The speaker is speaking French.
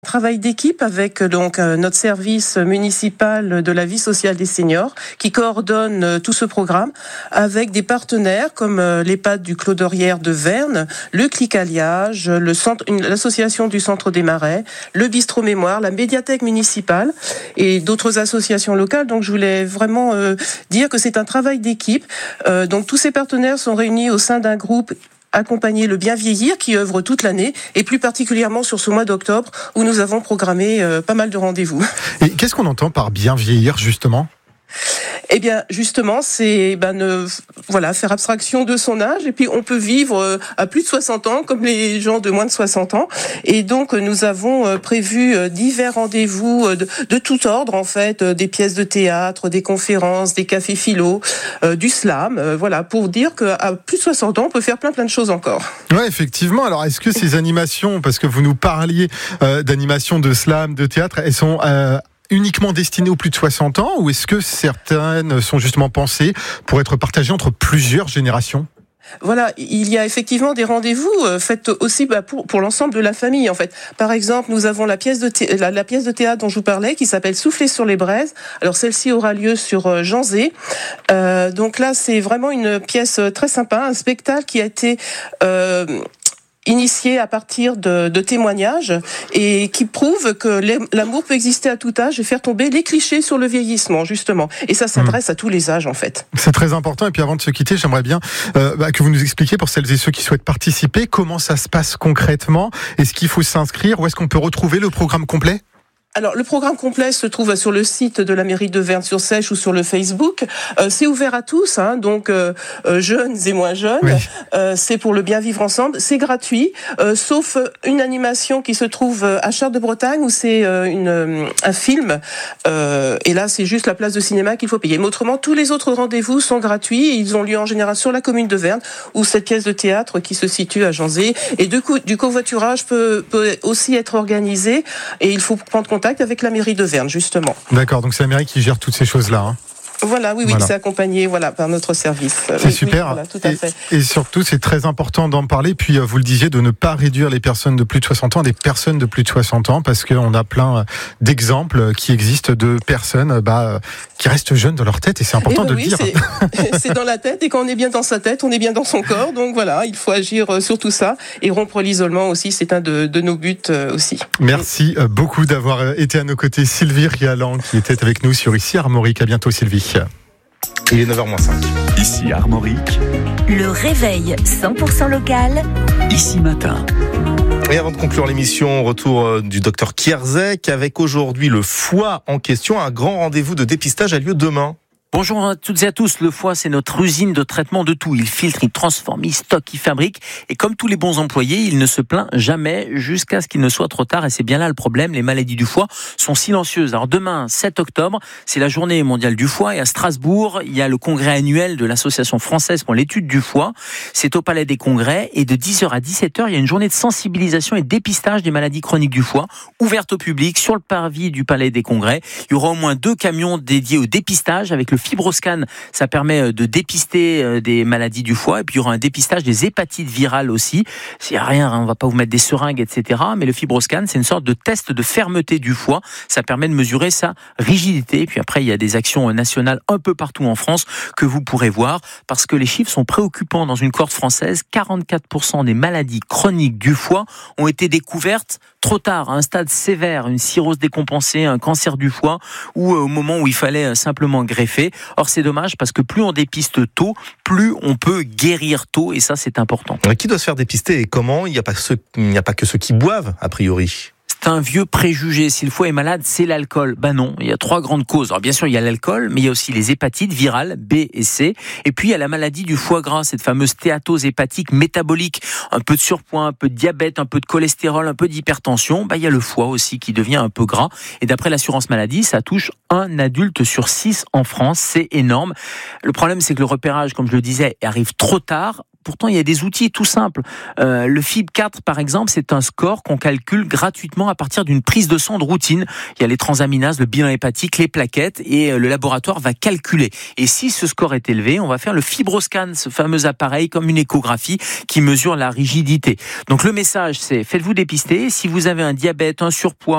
Travail d'équipe avec notre service municipal de la vie sociale des seniors qui coordonne tout ce programme avec des partenaires comme l'EHPAD du Clos d'Orière de Verne, le Clic Alliage, l'association du Centre des Marais, le Bistrot Mémoire, la médiathèque municipale et d'autres associations locales. Donc je voulais vraiment dire que c'est un travail d'équipe. Donc tous ces partenaires sont réunis au sein d'un groupe accompagner le bien vieillir qui œuvre toute l'année et plus particulièrement sur ce mois d'octobre où nous avons programmé pas mal de rendez-vous. Et qu'est-ce qu'on entend par bien vieillir justement ? Eh bien, justement, c'est faire abstraction de son âge et puis on peut vivre à plus de 60 ans comme les gens de moins de 60 ans. Et donc, nous avons prévu divers rendez-vous de tout ordre, en fait, des pièces de théâtre, des conférences, des cafés philo, du slam, pour dire qu'à plus de 60 ans, on peut faire plein de choses encore. Ouais, effectivement. Alors, est-ce que ces animations, parce que vous nous parliez d'animations de slam, de théâtre, elles sont uniquement destinées aux plus de 60 ans ou est-ce que certaines sont justement pensées pour être partagées entre plusieurs générations ? Voilà, il y a effectivement des rendez-vous faits aussi pour l'ensemble de la famille en fait. Par exemple, nous avons la pièce de théâtre dont je vous parlais qui s'appelle Souffler sur les braises. Alors celle-ci aura lieu sur Janzé. Donc là, c'est vraiment une pièce très sympa, un spectacle qui a été initié à partir de témoignages et qui prouve que l'amour peut exister à tout âge et faire tomber les clichés sur le vieillissement, justement. Et ça s'adresse à tous les âges, en fait. C'est très important. Et puis avant de se quitter, j'aimerais bien que vous nous expliquiez, pour celles et ceux qui souhaitent participer, comment ça se passe concrètement. Est-ce qu'il faut s'inscrire? Où est-ce qu'on peut retrouver le programme complet? Alors, le programme complet se trouve sur le site de la mairie de Verne-sur-Sèche ou sur le Facebook. C'est ouvert à tous, donc jeunes et moins jeunes. Oui. C'est pour le bien vivre ensemble. C'est gratuit, sauf une animation qui se trouve à Chartres de Bretagne où c'est un film. Et là, c'est juste la place de cinéma qu'il faut payer. Mais autrement, tous les autres rendez-vous sont gratuits. Et ils ont lieu en général sur la commune de Verne ou cette pièce de théâtre qui se situe à Janzé. Et du covoiturage peut aussi être organisé. Et il faut prendre contact avec la mairie de Verne, justement. D'accord, donc c'est la mairie qui gère toutes ces choses-là. Voilà, oui, c'est accompagné par notre service. C'est super. Oui, tout à fait. Et surtout, c'est très important d'en parler. Puis, vous le disiez, de ne pas réduire les personnes de plus de 60 ans à des personnes de plus de 60 ans, parce qu'on a plein d'exemples qui existent de personnes qui restent jeunes dans leur tête, et c'est important de le dire. C'est dans la tête, et quand on est bien dans sa tête, on est bien dans son corps. Donc voilà, il faut agir sur tout ça. Et rompre l'isolement aussi, c'est un de nos buts aussi. Merci beaucoup d'avoir été à nos côtés. Sylvie Rialan, qui était avec nous sur Ici Armorique. À bientôt, Sylvie. Il est 9h-5. Ici Armorique. Le réveil 100% local. Ici Matin. Et avant de conclure l'émission, retour du docteur Kierzek avec aujourd'hui le foie en question. Un grand rendez-vous de dépistage a lieu demain. Bonjour à toutes et à tous. Le foie, c'est notre usine de traitement de tout. Il filtre, il transforme, il stocke, il fabrique. Et comme tous les bons employés, il ne se plaint jamais jusqu'à ce qu'il ne soit trop tard. Et c'est bien là le problème. Les maladies du foie sont silencieuses. Alors demain, 7 octobre, c'est la journée mondiale du foie. Et à Strasbourg, il y a le congrès annuel de l'Association française pour l'étude du foie. C'est au Palais des Congrès. Et de 10h à 17h, il y a une journée de sensibilisation et de dépistage des maladies chroniques du foie, ouverte au public sur le parvis du Palais des Congrès. Il y aura au moins 2 camions dédiés au dépistage avec le FibroScan, ça permet de dépister des maladies du foie. Et puis il y aura un dépistage des hépatites virales aussi. S'il n'y a rien, on ne va pas vous mettre des seringues, etc. Mais le FibroScan, c'est une sorte de test de fermeté du foie. Ça permet de mesurer sa rigidité. Et puis après, il y a des actions nationales un peu partout en France que vous pourrez voir parce que les chiffres sont préoccupants dans une cohorte française. 44% des maladies chroniques du foie ont été découvertes trop tard, à un stade sévère, une cirrhose décompensée, un cancer du foie, ou au moment où il fallait simplement greffer. Or, c'est dommage parce que plus on dépiste tôt, plus on peut guérir tôt, et ça, c'est important. Qui doit se faire dépister et comment ? Il n'y a pas que ceux qui boivent, a priori. C'est un vieux préjugé. Si le foie est malade, c'est l'alcool. Non, il y a 3 grandes causes. Alors bien sûr, il y a l'alcool, mais il y a aussi les hépatites virales, B et C. Et puis il y a la maladie du foie gras, cette fameuse stéatose hépatique métabolique. Un peu de surpoids, un peu de diabète, un peu de cholestérol, un peu d'hypertension. Il y a le foie aussi qui devient un peu gras. Et d'après l'assurance maladie, ça touche 1 adulte sur 6 en France. C'est énorme. Le problème, c'est que le repérage, comme je le disais, arrive trop tard. Pourtant, il y a des outils tout simples. Le FIB4, par exemple, c'est un score qu'on calcule gratuitement à partir d'une prise de sang de routine. Il y a les transaminases, le bilan hépatique, les plaquettes, et le laboratoire va calculer. Et si ce score est élevé, on va faire le FibroScan, ce fameux appareil comme une échographie qui mesure la rigidité. Donc le message, c'est faites-vous dépister. Si vous avez un diabète, un surpoids,